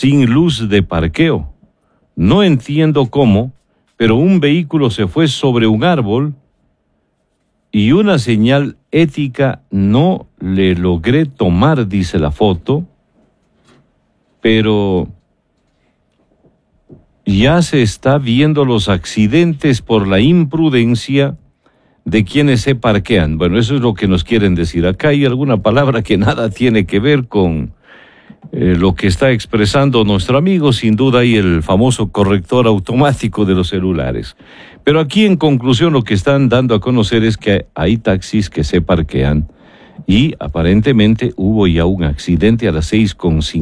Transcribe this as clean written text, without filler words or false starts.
sin luz de parqueo. No entiendo cómo, pero un vehículo se fue sobre un árbol y una señal ética no le logré tomar, dice la foto, pero ya se está viendo los accidentes por la imprudencia de quienes se parquean. Bueno, eso es lo que nos quieren decir. Acá hay alguna palabra que nada tiene que ver con lo que está expresando nuestro amigo. Sin duda hay el famoso corrector automático de los celulares. Pero aquí en conclusión lo que están dando a conocer es que hay taxis que se parquean y aparentemente hubo ya un accidente a las 6:50.